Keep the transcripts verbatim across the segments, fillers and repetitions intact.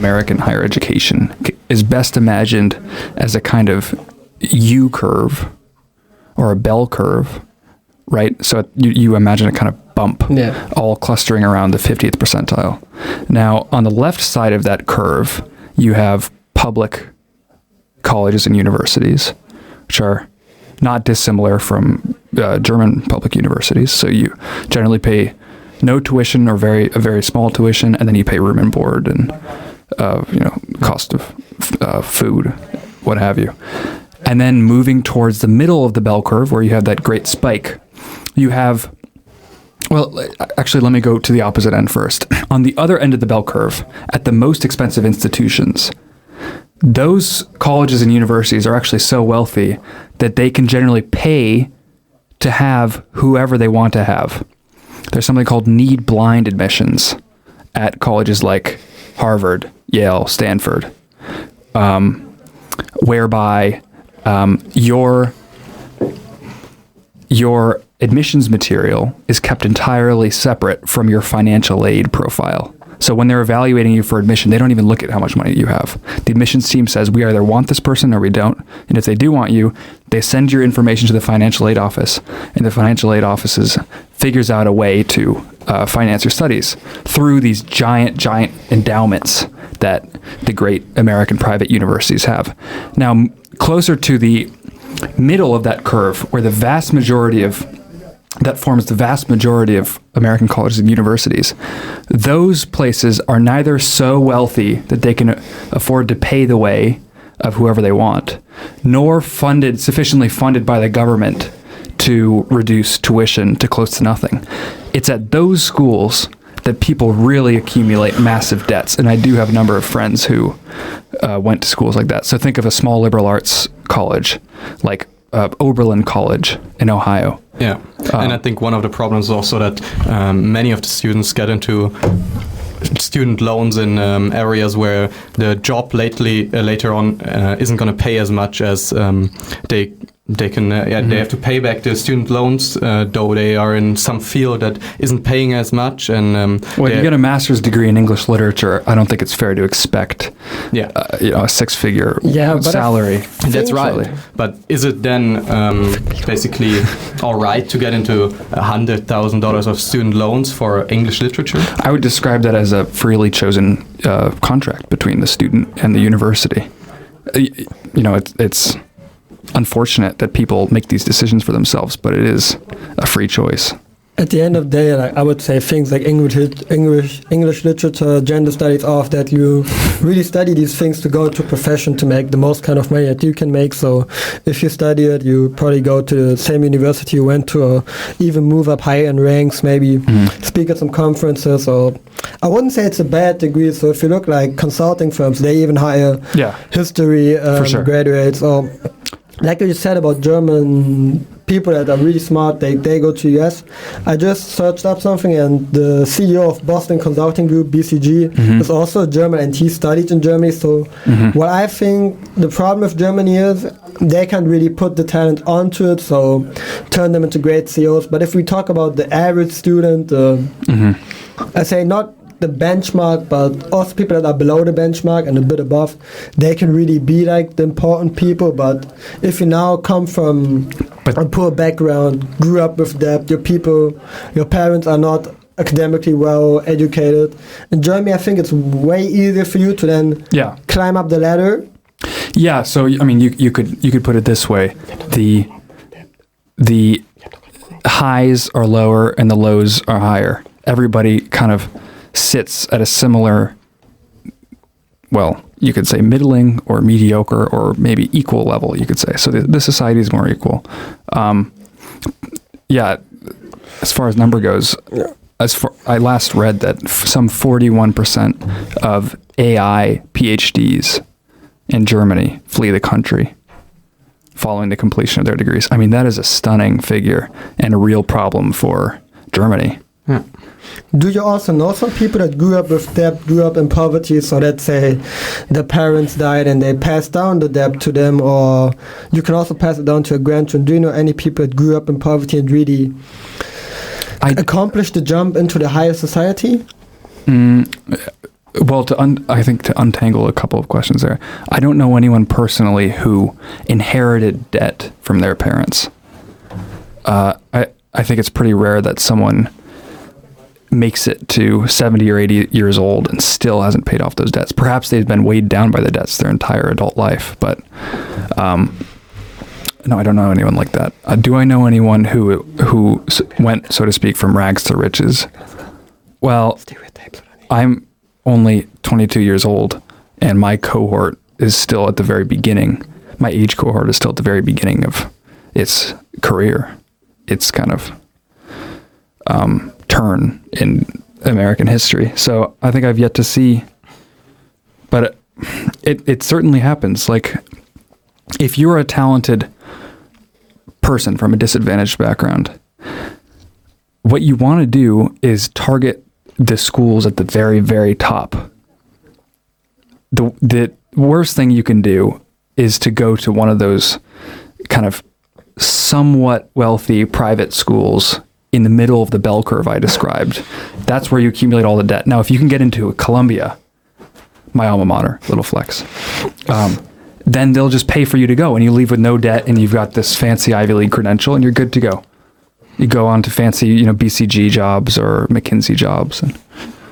American higher education is best imagined as a kind of U-curve or a bell curve, right? So you, you imagine a kind of bump, yeah. all clustering around the fiftieth percentile. Now, on the left side of that curve, you have public colleges and universities, which are not dissimilar from uh, German public universities. So you generally pay no tuition or very a very small tuition, and then you pay room and board and uh, you know cost of uh, food, what have you. And then moving towards the middle of the bell curve, where you have that great spike, you have. Well, actually, let me go to the opposite end first. On the other end of the bell curve, at the most expensive institutions, those colleges and universities are actually so wealthy that they can generally pay to have whoever they want to have. There's something called need blind admissions at colleges like Harvard, Yale, Stanford, um, whereby um, your your admissions material is kept entirely separate from your financial aid profile. So when they're evaluating you for admission, they don't even look at how much money you have. The admissions team says, we either want this person or we don't. And if they do want you, they send your information to the financial aid office, and the financial aid offices figures out a way to uh, finance your studies through these giant, giant endowments that the great American private universities have. Now, m- closer to the middle of that curve, where the vast majority of that forms the vast majority of American colleges and universities, those places are neither so wealthy that they can afford to pay the way of whoever they want, nor funded sufficiently funded by the government to reduce tuition to close to nothing. It's at those schools that people really accumulate massive debts. And I do have a number of friends who uh, went to schools like that. So think of a small liberal arts college like uh, Oberlin College in Ohio. Yeah, uh, and I think one of the problems is also that um, many of the students get into student loans in um, areas where the job lately uh, later on uh, isn't going to pay as much as um, they they can uh, yeah, mm-hmm. they have to pay back the student loans, uh, though they are in some field that isn't paying as much. And um, when you get a master's degree in English literature, I don't think it's fair to expect yeah uh, you know a six-figure yeah, salary. That's right. But is it then um, basically all right to get into a hundred thousand dollars of student loans for English literature? I would describe that as a freely chosen uh, contract between the student and the university. Uh, you know, it's it's. unfortunate that people make these decisions for themselves, but it is a free choice. At the end of the day, like, I would say things like English, English, English literature, gender studies, all of that, you really study these things to go to a profession to make the most kind of money that you can make. So if you study it, you probably go to the same university you went to, or even move up higher in ranks, maybe mm-hmm. speak at some conferences. Or I wouldn't say it's a bad degree. So if you look like consulting firms, they even hire yeah. history um, For sure. graduates, or like you said about German people that are really smart, they, they go to U S. I just searched up something, and the C E O of Boston Consulting Group, B C G, mm-hmm. is also German, and he studied in Germany. So mm-hmm. what I think the problem with Germany is they can't really put the talent onto it, so turn them into great C E Os. But if we talk about the average student, uh, mm-hmm. I say not the benchmark, but also people that are below the benchmark and a bit above, they can really be like the important people. But if you now come from but a poor background, grew up with debt, your people, your parents are not academically well educated. In Germany, I think it's way easier for you to then yeah. climb up the ladder. Yeah, so I mean, you you could you could put it this way: the the highs are lower and the lows are higher. Everybody kind of sits at a similar, well, you could say middling or mediocre or maybe equal level, you could say. So the, the society is more equal. Um, yeah, as far as number goes, yeah. as far, I last read that f- some forty-one percent of A I PhDs in Germany flee the country following the completion of their degrees. I mean, that is a stunning figure and a real problem for Germany. Yeah. Do you also know some people that grew up with debt, grew up in poverty, so let's say their parents died and they passed down the debt to them, or you can also pass it down to a grandchildren? Do you know any people that grew up in poverty and really I, accomplished the jump into the higher society? Mm, Well, to un- I think to untangle a couple of questions there, I don't know anyone personally who inherited debt from their parents. Uh, I I think it's pretty rare that someone makes it to seventy or eighty years old and still hasn't paid off those debts. Perhaps they've been weighed down by the debts their entire adult life, but um, no, I don't know anyone like that. Uh, do I know anyone who who s- went, so to speak, from rags to riches? Well, I'm only twenty-two years old, and my cohort is still at the very beginning. My age cohort is still at the very beginning of its career. Its kind of um, turn in American history. So I think I've yet to see, but it it certainly happens. Like, if you're a talented person from a disadvantaged background, what you want to do is target the schools at the very, very top. The the worst thing you can do is to go to one of those kind of somewhat wealthy private schools in the middle of the bell curve I described. That's where you accumulate all the debt. Now, if you can get into Columbia, my alma mater, little flex, um, then they'll just pay for you to go, and you leave with no debt, and you've got this fancy Ivy League credential, and you're good to go. You go on to fancy, you know, B C G jobs or McKinsey jobs. And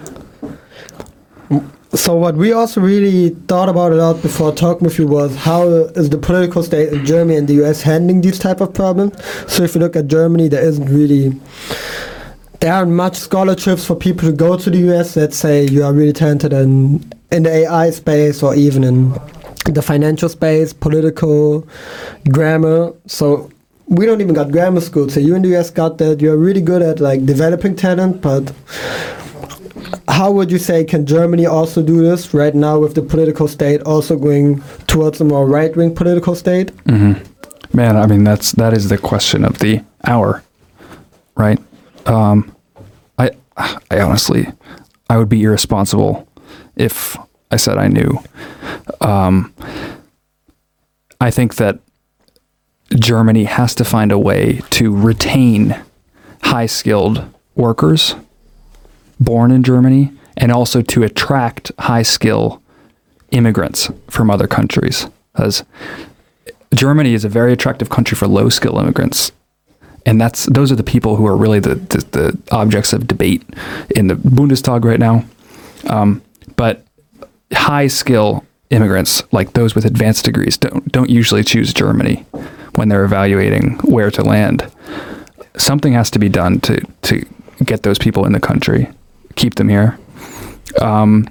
So what we also really thought about a lot before talking with you was how is the political state in Germany and the U S handling these type of problems. So if you look at Germany, there isn't really, there aren't much scholarships for people to go to the U S. Let's say you are really talented in, in the A I space or even in the financial space, political, grammar. So we don't even got grammar school. So you in the U S got that. You're really good at like developing talent, but how would you say can Germany also do this right now with the political state also going towards a more right-wing political state? Mm-hmm. Man, I mean, that's that is the question of the hour, right? Um, I I honestly, I would be irresponsible if I said I knew. Um, I think that Germany has to find a way to retain high-skilled workers born in Germany, and also to attract high-skill immigrants from other countries. Because Germany is a very attractive country for low-skill immigrants, and that's those are the people who are really the, the, the objects of debate in the Bundestag right now. Um, but high-skill immigrants, like those with advanced degrees, don't don't usually choose Germany when they're evaluating where to land. Something has to be done to to get those people in the country, keep them here. Um,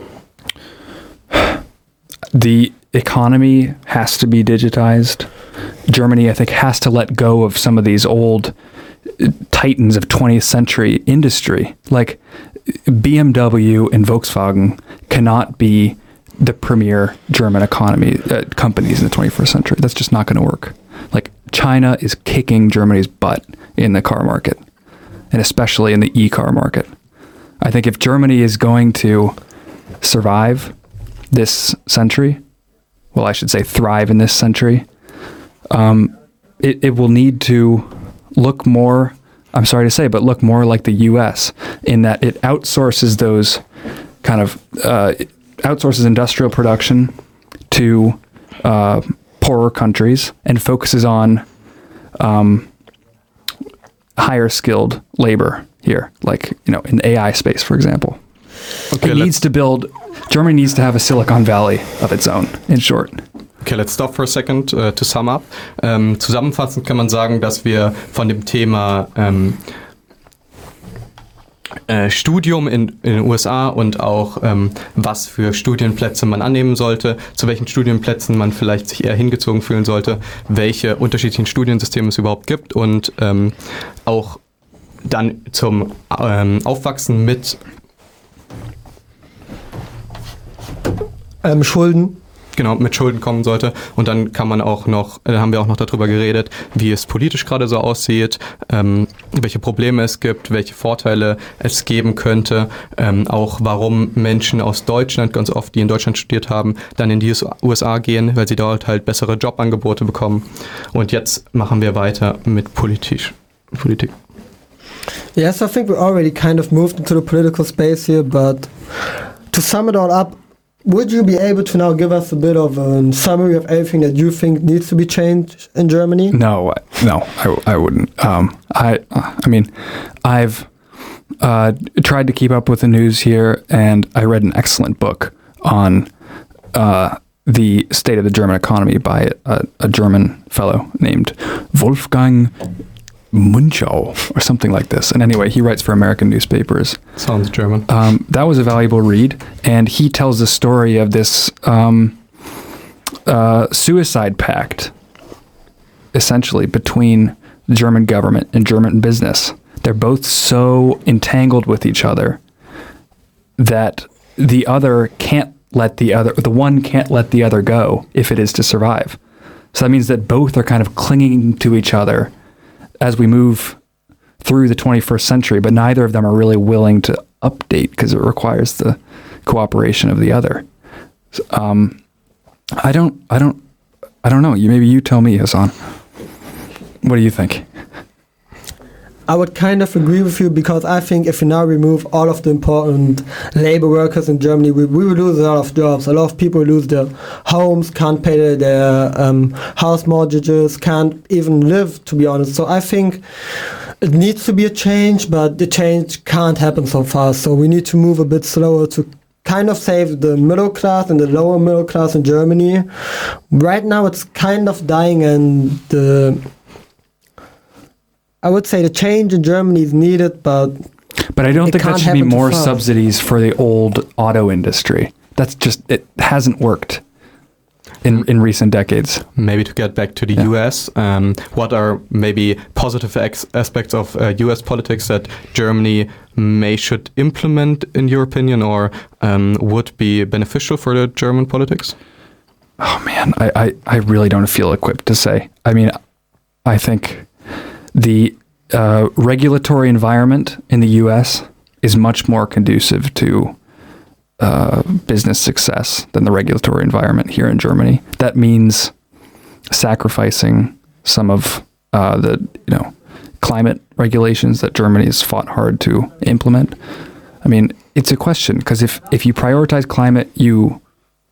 the economy has to be digitized. Germany, I think, has to let go of some of these old titans of twentieth century industry. Like B M W and Volkswagen cannot be the premier German economy uh, companies in the twenty-first century. That's just not going to work. Like, China is kicking Germany's butt in the car market, and especially in the e-car market. I think if Germany is going to survive this century, well, I should say thrive in this century, um, it, it will need to look more, I'm sorry to say, but look more like the U S in that it outsources those kind of, uh, outsources industrial production to uh, poorer countries and focuses on um, higher skilled labor here, like, you know, in the A I space, for example. Okay, it needs to build, Germany needs to have a Silicon Valley of its own, in short. Okay, let's stop for a second uh, to sum up. Ähm, zusammenfassend kann man sagen, dass wir von dem Thema ähm, äh, Studium in, in den U S A und auch ähm, was für Studienplätze man annehmen sollte, zu welchen Studienplätzen man vielleicht sich eher hingezogen fühlen sollte, welche unterschiedlichen Studiensysteme es überhaupt gibt und ähm, auch dann zum ähm, Aufwachsen mit Ähm, Schulden. Genau, mit Schulden kommen sollte. Und dann kann man auch noch, äh, haben wir auch noch darüber geredet, wie es politisch gerade so aussieht, ähm, welche Probleme es gibt, welche Vorteile es geben könnte, ähm, auch warum Menschen aus Deutschland ganz oft, die in Deutschland studiert haben, dann in die U S A gehen, weil sie dort halt bessere Jobangebote bekommen. Und jetzt machen wir weiter mit politisch, Politik. Yes, I think we already kind of moved into the political space here, but to sum it all up, would you be able to now give us a bit of a summary of everything that you think needs to be changed in Germany? No, no, I, I wouldn't. Um, I, I mean, I've uh, tried to keep up with the news here, and I read an excellent book on uh, the state of the German economy by a, a German fellow named Wolfgang Munchau or something like this. And anyway, he writes for American newspapers. Sounds German. Um, that was a valuable read, and he tells the story of this um, uh, suicide pact, essentially, between the German government and German business. They're both so entangled with each other that the other can't let the other, the one can't let the other go if it is to survive. So that means that both are kind of clinging to each other as we move through the twenty-first century, but neither of them are really willing to update because it requires the cooperation of the other. Um, I don't, I don't, I don't know. You maybe you tell me, Hassan. What do you think? I would kind of agree with you, because I think if we now remove all of the important labor workers in Germany, we, we will lose a lot of jobs. A lot of people lose their homes, can't pay their, their um, house mortgages, can't even live, to be honest. So I think it needs to be a change, but the change can't happen so fast. So we need to move a bit slower to kind of save the middle class and the lower middle class in Germany. Right now it's kind of dying, and the I would say the change in Germany is needed, but but I don't think that should be more fast. subsidies for the old auto industry. That's just, it hasn't worked in in recent decades. Maybe to get back to the Yeah. U S, um, what are maybe positive ex- aspects of uh, U S politics that Germany may should implement, in your opinion, or um, would be beneficial for the German politics? Oh man, I, I, I really don't feel equipped to say. I mean, I think the uh, regulatory environment in the U S is much more conducive to uh, business success than the regulatory environment here in Germany. That means sacrificing some of uh, the you know climate regulations that Germany has fought hard to implement. I mean, it's a question, because if if you prioritize climate, you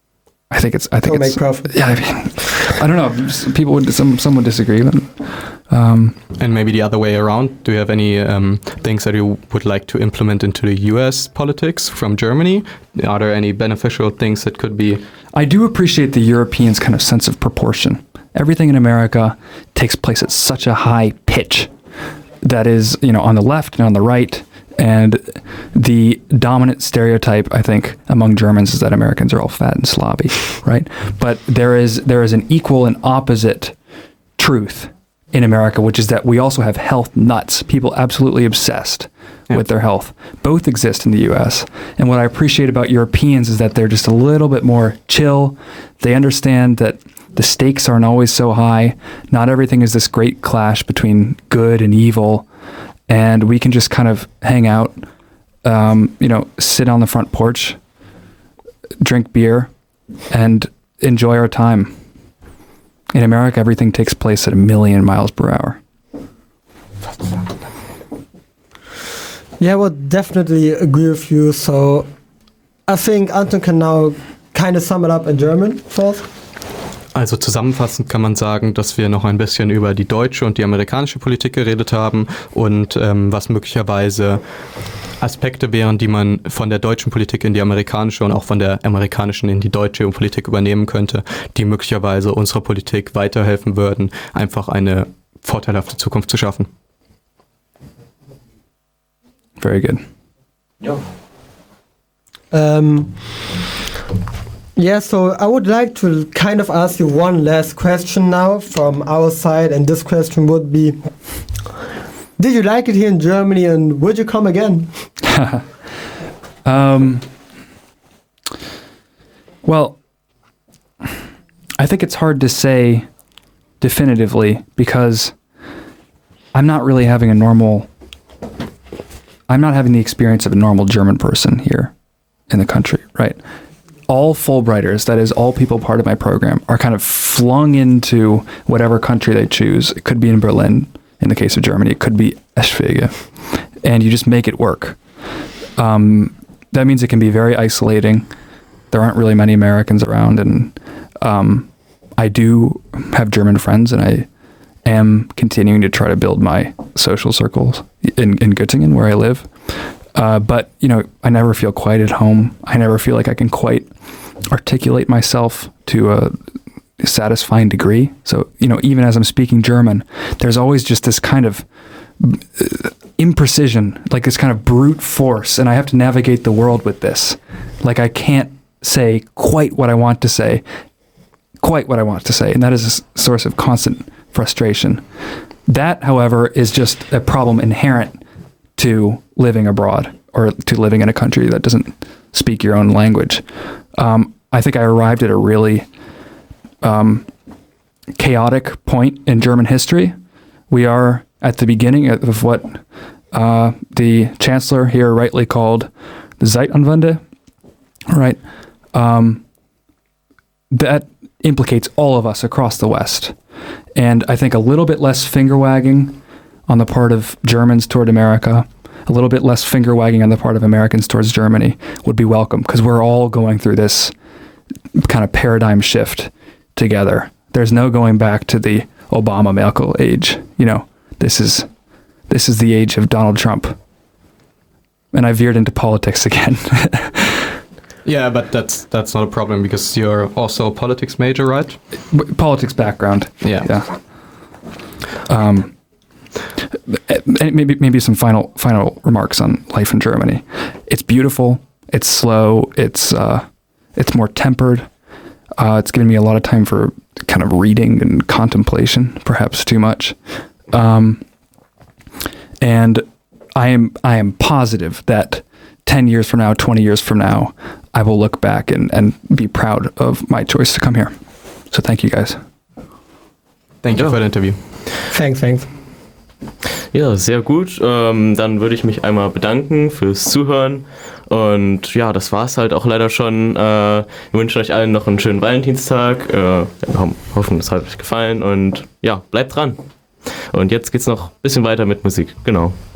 I think it's I think Don't it's make profit. yeah. I mean, I don't know. Some people would some some would disagree, but um, And maybe the other way around. Do you have any um, things that you would like to implement into the U S politics from Germany? Are there any beneficial things that could be? I do appreciate the Europeans' kind of sense of proportion. Everything in America takes place at such a high pitch that is, you know, on the left and on the right. And the dominant stereotype, I think, among Germans is that Americans are all fat and sloppy, right? But there is there is an equal and opposite truth in America, which is that we also have health nuts, people absolutely obsessed Yeah. with their health. Both exist in the U S. And what I appreciate about Europeans is that they're just a little bit more chill. They understand that the stakes aren't always so high. Not everything is this great clash between good and evil. And we can just kind of hang out, um, you know, sit on the front porch, drink beer, and enjoy our time. In America, everything takes place at a million miles per hour. Yeah, I would definitely agree with you. So I think Anton can now kind of sum it up in German for us. Also zusammenfassend kann man sagen, dass wir noch ein bisschen über die deutsche und die amerikanische Politik geredet haben und ähm, was möglicherweise Aspekte wären, die man von der deutschen Politik in die amerikanische und auch von der amerikanischen in die deutsche Politik übernehmen könnte, die möglicherweise unserer Politik weiterhelfen würden, einfach eine vorteilhafte Zukunft zu schaffen. Very good. Um, yeah, so I would like to kind of ask you one last question now from our side, and this question would be, did you like it here in Germany, and would you come again? um, well, I think it's hard to say definitively, because I'm not really having a normal, I'm not having the experience of a normal German person here in the country, right? All Fulbrighters, that is all people part of my program, are kind of flung into whatever country they choose. It could be in Berlin, in the case of Germany. It could be Eschwege. And you just make it work. Um, that means it can be very isolating. There aren't really many Americans around, and um, I do have German friends, and I am continuing to try to build my social circles in, in Göttingen, where I live. Uh, but, you know, I never feel quite at home. I never feel like I can quite articulate myself to a satisfying degree. So, you know, even as I'm speaking German, there's always just this kind of imprecision, like this kind of brute force, and I have to navigate the world with this. Like I can't say quite what I want to say, quite what I want to say, and that is a source of constant frustration. That, however, is just a problem inherent to living abroad or to living in a country that doesn't speak your own language. Um, I think I arrived at a really um, chaotic point in German history. We are at the beginning of what uh, the chancellor here rightly called the Zeitanwende, right? Um, that implicates all of us across the West. And I think a little bit less finger-wagging on the part of Germans toward America, a little bit less finger-wagging on the part of Americans towards Germany would be welcome, because we're all going through this kind of paradigm shift together. There's no going back to the Obama-Merkel age. You know, this is this is the age of Donald Trump. And I veered into politics again. Yeah, but that's that's not a problem because you're also a politics major, right? Politics background. Yeah. Yeah. Um, maybe maybe some final final remarks on life in Germany. It's beautiful. It's slow. It's uh, it's more tempered. Uh, it's given me a lot of time for kind of reading and contemplation, perhaps too much. Um, and I am I am positive that ten years from now, twenty years from now, I will look back and, and be proud of my choice to come here. So thank you guys. Thank you Ja. for the interview. Thanks, thanks. Ja, sehr gut. Ähm, dann würde ich mich einmal bedanken fürs Zuhören. Und ja, das war's halt auch leider schon. Äh, wir wünschen euch allen noch einen schönen Valentinstag. Äh, wir hoffen, es hat euch gefallen. Und ja, bleibt dran. Und jetzt geht's noch ein bisschen weiter mit Musik. Genau.